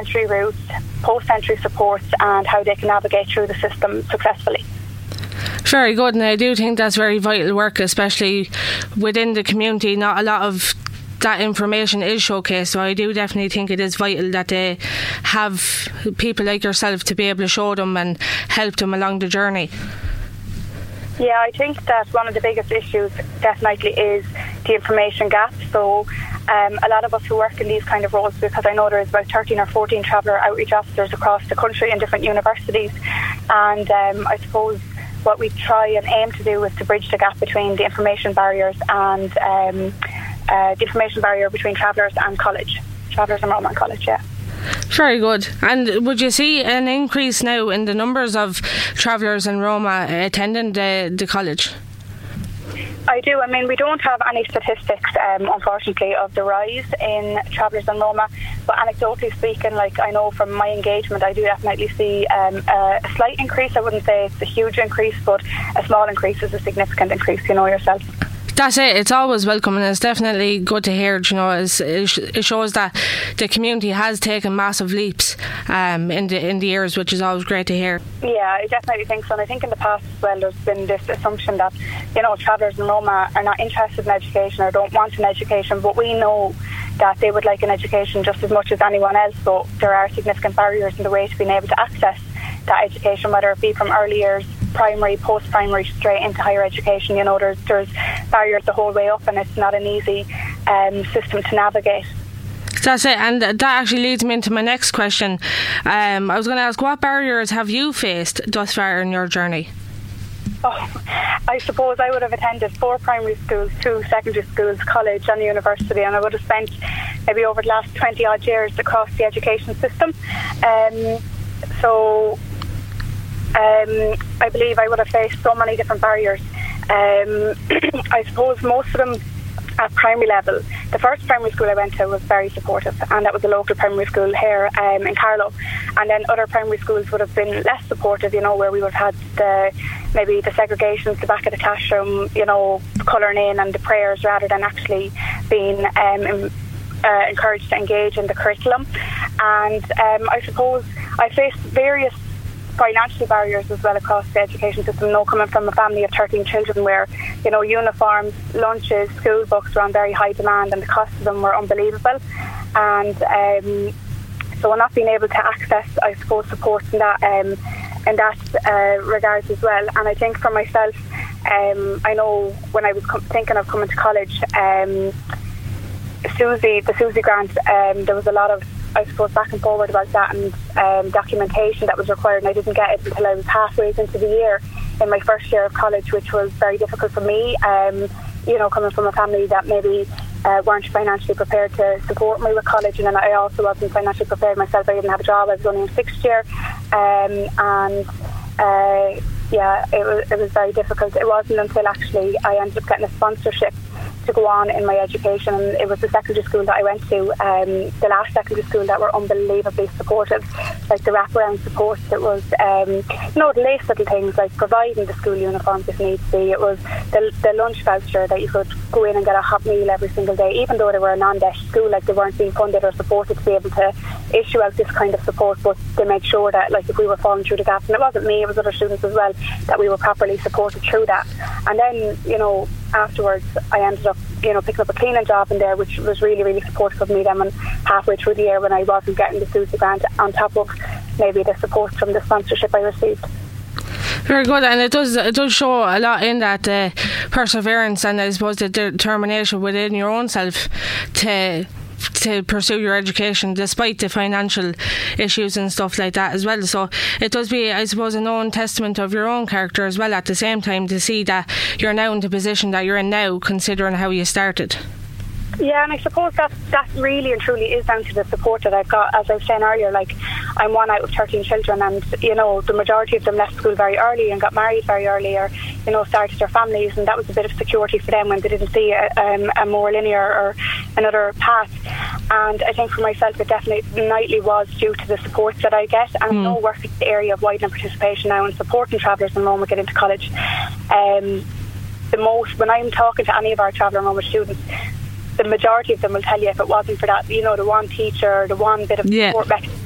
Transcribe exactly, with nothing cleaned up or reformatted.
entry routes, post-entry supports, and how they can navigate through the system successfully. Very good, and I do think that's very vital work, especially within the community. Not a lot of that information is showcased, so I do definitely think it is vital that they have people like yourself to be able to show them and help them along the journey. Yeah, I think that one of the biggest issues definitely is the information gap. So um, a lot of us who work in these kind of roles, because I know there is about thirteen or fourteen traveller outreach officers across the country in different universities, and um, I suppose what we try and aim to do is to bridge the gap between the information barriers and um, uh, the information barrier between travellers and college, travellers and Roma and college, yeah. Very good. And would you see an increase now in the numbers of travellers and Roma attending the, the college? I do. I mean, we don't have any statistics, um, unfortunately, of the rise in travellers and Roma, but anecdotally speaking, like I know from my engagement, I do definitely see um, a, a slight increase. I wouldn't say it's a huge increase, but a small increase is a significant increase, you know yourself. That's it. It's always welcome, and it's definitely good to hear. You know, it's, it shows that the community has taken massive leaps um, in the in the years, which is always great to hear. Yeah, I definitely think so. And I think in the past as well, there's been this assumption that, you know, travellers and Roma are not interested in education or don't want an education, but we know that they would like an education just as much as anyone else. So there are significant barriers in the way to being able to access that education, whether it be from early years, primary, post-primary, straight into higher education. You know, there's there's barriers the whole way up, and it's not an easy um, system to navigate. That's it, and that actually leads me into my next question. Um, I was going to ask, what barriers have you faced thus far in your journey? Oh, I suppose I would have attended four primary schools, two secondary schools, college and university, and I would have spent maybe over the last twenty odd years across the education system. Um, so um, I believe I would have faced so many different barriers. Um, I suppose most of them at primary level. The first primary school I went to was very supportive, and that was a local primary school here um, in Carlow. And then other primary schools would have been less supportive, you know, where we would have had the maybe the segregations, the back of the classroom, you know, colouring in and the prayers rather than actually being um, uh, encouraged to engage in the curriculum. And um, I suppose I faced various financial barriers as well across the education system. You know, coming from a family of thirteen children where, you know, uniforms, lunches, school books were on very high demand and the cost of them were unbelievable. And um, so not being able to access, I suppose, support in that um, in that uh, regards as well. And I think for myself, um, I know when I was com- thinking of coming to college, um, Susie, the Susie grant, um, there was a lot of, I suppose, back and forward about that and um, documentation that was required, and I didn't get it until I was halfway into the year in my first year of college, which was very difficult for me, um, you know, coming from a family that maybe uh, weren't financially prepared to support me with college, and then I also wasn't financially prepared myself. I didn't have a job. I was only in sixth year, um, and uh, yeah, it was, it was very difficult. It wasn't until actually I ended up getting a sponsorship to go on in my education, and it was the secondary school that I went to, um, the last secondary school, that were unbelievably supportive, like the wraparound support. It was um, you know, the lace little things like providing the school uniforms if needs be. It was the, the lunch voucher that you could go in and get a hot meal every single day, even though they were a non-desh school, like they weren't being funded or supported to be able to issue out this kind of support, but they made sure that, like, if we were falling through the gaps, and it wasn't me, it was other students as well, that we were properly supported through that. And then, you know, afterwards I ended up, you know, picking up a cleaning job in there, which was really, really supportive of me then, when halfway through the year when I wasn't getting the Susie grant on top of maybe the support from the sponsorship I received. Very good, and it does it does show a lot in that uh, perseverance and I suppose the determination within your own self to to pursue your education despite the financial issues and stuff like that as well. So it does be, I suppose, a known testament of your own character as well at the same time, to see that you're now in the position that you're in now, considering how you started. Yeah, and I suppose that that really and truly is down to the support that I've got. As I was saying earlier, like, I'm one out of thirteen children, and, you know, the majority of them left school very early and got married very early, or, you know, started their families, and that was a bit of security for them when they didn't see a, um, a more linear or another path. And I think for myself it definitely was due to the support that I get, and mm. I know working in the area of widening participation now and supporting travellers and Roma get into college. Um, the most, when I'm talking to any of our traveller and Roma students, the majority of them will tell you if it wasn't for that, you know, the one teacher, the one bit of yeah. support mechanism